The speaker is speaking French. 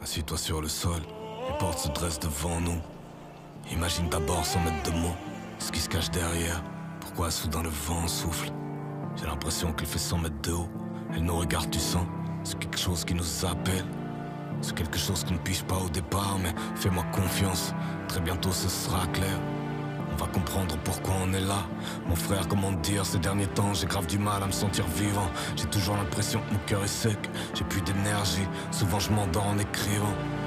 Assis-toi sur le sol, les portes se dressent devant nous. Imagine d'abord sans mettre de mots ce qui se cache derrière. Pourquoi soudain le vent souffle? J'ai l'impression qu'il fait 100 mètres de haut. Elle nous regarde, tu sens, c'est quelque chose qui nous appelle. C'est quelque chose qu'on ne pige pas au départ, mais fais-moi confiance, très bientôt ce sera clair. On va comprendre pourquoi on est là. Mon frère, comment te dire, ces derniers temps j'ai grave du mal à me sentir vivant. J'ai toujours l'impression que mon cœur est sec, j'ai plus d'énergie, souvent je m'endors en écrivant.